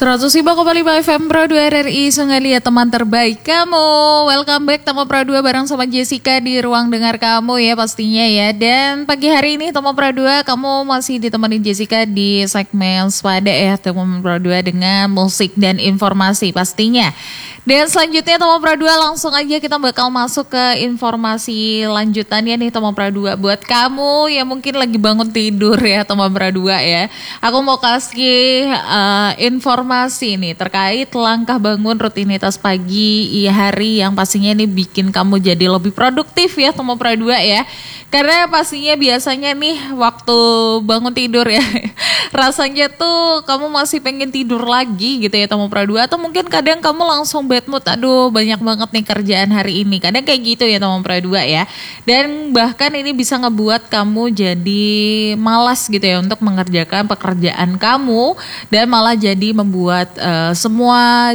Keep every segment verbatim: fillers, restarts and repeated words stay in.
seratus lima koma lima F M Pro dua R R I Sungai Liat, teman terbaik kamu. Welcome back Teman Pro dua bareng sama Jessica di ruang dengar kamu ya pastinya ya. Dan pagi hari ini Teman Pro dua kamu masih ditemani Jessica di segmen Swada ya Teman Pro dua dengan musik dan informasi pastinya. Dan selanjutnya Teman Pro dua langsung aja kita bakal masuk ke informasi lanjutannya nih Teman Pro dua. Buat kamu yang mungkin lagi bangun tidur ya Teman Pro dua ya, aku mau kasih uh, informasi Informasi nih terkait langkah bangun rutinitas pagi iya hari yang pastinya ini bikin kamu jadi lebih produktif ya Teman Pro dua ya. Karena pastinya biasanya nih waktu bangun tidur ya rasanya tuh kamu masih pengen tidur lagi gitu ya Teman Pro dua, atau mungkin kadang kamu langsung bad mood, aduh banyak banget nih kerjaan hari ini. Kadang kayak gitu ya Teman Pro dua ya. Dan bahkan ini bisa ngebuat kamu jadi malas gitu ya untuk mengerjakan pekerjaan kamu dan malah jadi membuat buat uh, semua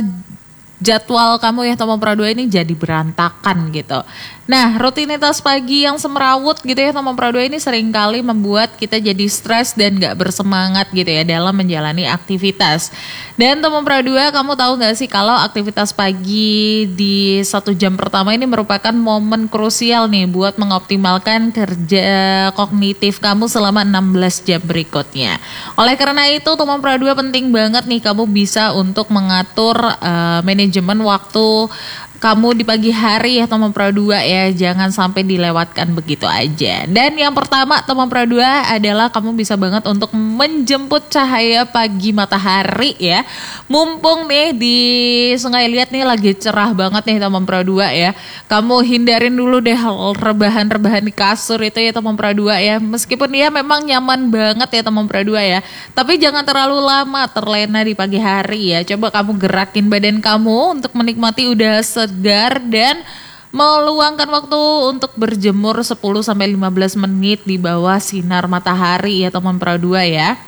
jadwal kamu ya Teman Pro dua ini jadi berantakan gitu. Nah, rutinitas pagi yang semrawut gitu ya Teman Pro dua ini seringkali membuat kita jadi stres dan gak bersemangat gitu ya dalam menjalani aktivitas. Dan Teman Pro dua, kamu tahu gak sih kalau aktivitas pagi di satu jam pertama ini merupakan momen krusial nih buat mengoptimalkan kerja kognitif kamu selama enam belas jam berikutnya. Oleh karena itu Teman Pro dua penting banget nih kamu bisa untuk mengatur uh, manajemen waktu kamu di pagi hari ya Teman Pro dua ya, jangan sampai dilewatkan begitu aja. Dan yang pertama Teman Pro dua adalah kamu bisa banget untuk menjemput cahaya pagi matahari ya. Mumpung nih di Sungai Liat nih lagi cerah banget nih Teman Pro dua ya. Kamu hindarin dulu deh rebahan-rebahan di kasur itu ya Teman Pro dua ya. Meskipun dia memang nyaman banget ya Teman Pro dua ya, tapi jangan terlalu lama terlena di pagi hari ya. Coba kamu gerakin badan kamu untuk menikmati udara segar dan meluangkan waktu untuk berjemur sepuluh sampai lima belas menit di bawah sinar matahari ya Teman Pro dua ya.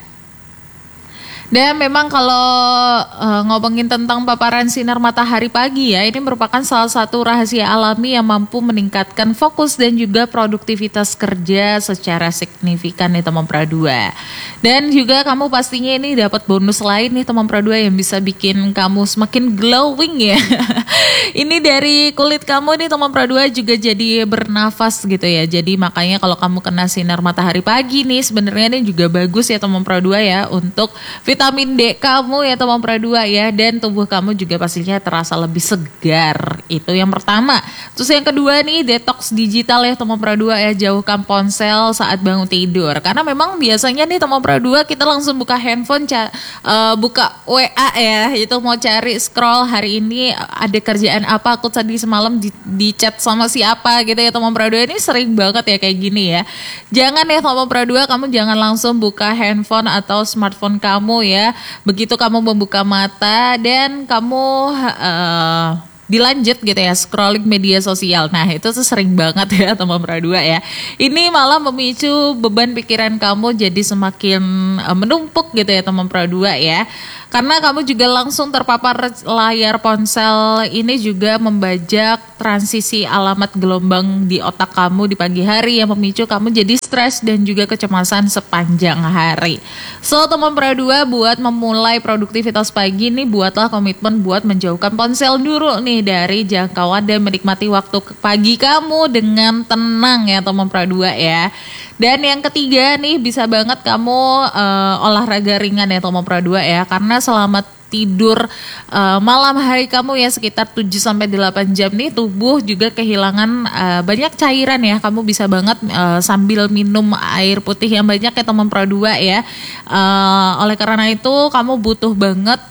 Dan memang kalau uh, ngomongin tentang paparan sinar matahari pagi ya, ini merupakan salah satu rahasia alami yang mampu meningkatkan fokus dan juga produktivitas kerja secara signifikan nih Teman Pro dua. Dan juga kamu pastinya ini dapat bonus lain nih Teman Pro dua yang bisa bikin kamu semakin glowing ya. Ini dari kulit kamu nih Teman Pro dua juga jadi bernafas gitu ya. Jadi makanya kalau kamu kena sinar matahari pagi nih sebenarnya ini juga bagus ya Teman Pro dua ya untuk vitamin D kamu ya Teman Pro dua ya, dan tubuh kamu juga pastinya terasa lebih segar. Itu yang pertama. Terus yang kedua nih, detox digital ya Teman Pro dua ya, jauhkan ponsel saat bangun tidur. Karena memang biasanya nih Teman Pro dua kita langsung buka handphone, ca- uh, buka W A ya, itu mau cari scroll hari ini ada kerjaan apa, aku tadi semalam di, di chat sama siapa gitu ya Teman Pro dua. Ini sering banget ya kayak gini ya. Jangan ya Teman Pro dua, kamu jangan langsung buka handphone atau smartphone kamu ya. Begitu kamu membuka mata dan kamu uh, dilanjut gitu ya scrolling media sosial. Nah itu tuh sering banget ya Teman Pro dua ya. Ini malah memicu beban pikiran kamu jadi semakin uh, menumpuk gitu ya Teman Pro dua ya. Karena kamu juga langsung terpapar layar ponsel ini juga membajak transisi alamat gelombang di otak kamu di pagi hari yang memicu kamu jadi stres dan juga kecemasan sepanjang hari. So Teman Pro dua, buat memulai produktivitas pagi nih buatlah komitmen buat menjauhkan ponsel dulu nih dari jangkauan dan menikmati waktu pagi kamu dengan tenang ya Teman Pro dua ya. Dan yang ketiga nih bisa banget kamu uh, olahraga ringan ya Teman Pro dua ya, karena selama tidur uh, malam hari kamu ya sekitar tujuh sampai delapan jam nih tubuh juga kehilangan uh, banyak cairan ya. Kamu bisa banget uh, sambil minum air putih yang banyak ya Teman Pro dua ya. Uh, oleh karena itu kamu butuh banget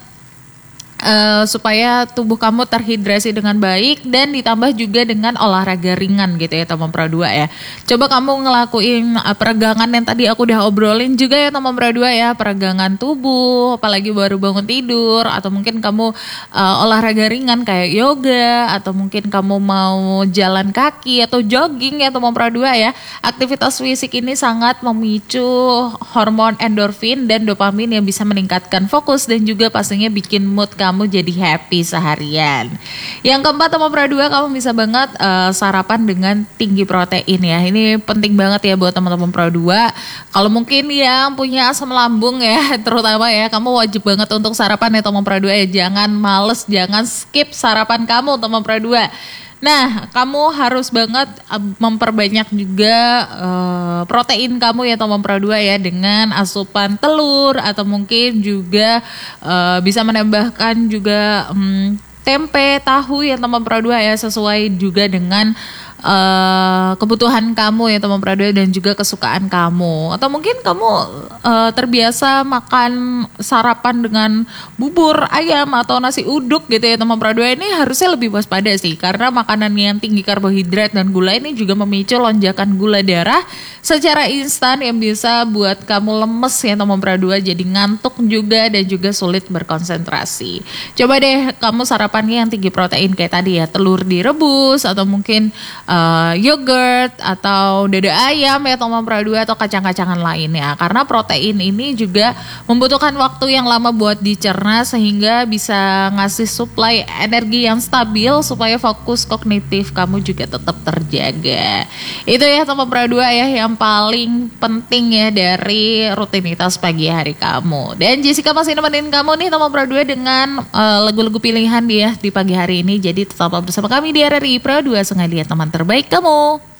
Uh, supaya tubuh kamu terhidrasi dengan baik dan ditambah juga dengan olahraga ringan gitu ya Teman Pro dua ya. Coba kamu ngelakuin uh, peregangan yang tadi aku udah obrolin juga ya Teman Pro dua ya, peregangan tubuh apalagi baru bangun tidur, atau mungkin kamu uh, olahraga ringan kayak yoga, atau mungkin kamu mau jalan kaki atau jogging ya Teman Pro dua ya. Aktivitas fisik ini sangat memicu hormon endorfin dan dopamin yang bisa meningkatkan fokus dan juga pastinya bikin mood kamu kamu jadi happy seharian. Yang keempat teman Pro dua, kamu bisa banget uh, sarapan dengan tinggi protein ya. Ini penting banget ya buat teman-teman Pro dua. Kalau mungkin yang punya asam lambung ya, terutama ya, kamu wajib banget untuk sarapan ya teman Pro dua ya. Jangan males, jangan skip sarapan kamu teman Pro dua. Nah, kamu harus banget memperbanyak juga uh, protein kamu ya teman Pro dua ya, dengan asupan telur atau mungkin juga uh, bisa menambahkan juga um, tempe, tahu ya teman Pro dua ya, sesuai juga dengan uh, kebutuhan kamu ya teman Pro dua dan juga kesukaan kamu. Atau mungkin kamu uh, terbiasa makan sarapan dengan bubur ayam atau nasi uduk gitu ya teman Pro dua, ini harusnya lebih waspada sih, karena makanan yang tinggi karbohidrat dan gula ini juga memicu lonjakan gula darah secara instan yang bisa buat kamu lemes ya teman Pro dua, jadi ngantuk juga dan juga sulit berkonsentrasi. Coba deh kamu sarapannya yang tinggi protein kayak tadi ya, telur direbus atau mungkin uh, yogurt atau dada ayam ya teman Pro dua, atau kacang-kacangan lainnya, karena protein ini juga membutuhkan waktu yang lama buat dicerna sehingga bisa ngasih suplai energi yang stabil supaya fokus kognitif kamu juga tetap terjaga. Itu ya teman Pro dua ya yang paling penting ya dari rutinitas pagi hari kamu. Dan Jessica masih nemenin kamu nih teman Pro dua dengan uh, lagu-lagu pilihan dia di pagi hari ini. Jadi tetaplah bersama kami di R R I Pro dua, sengaja teman terbaik kamu.